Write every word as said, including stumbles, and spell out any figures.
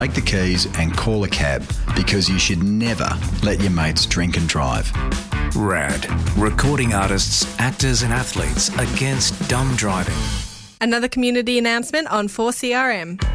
Take the keys and call a cab because you should never let your mates drink and drive. RAD. Recording artists, actors and athletes against dumb driving. Another community announcement on four C R M.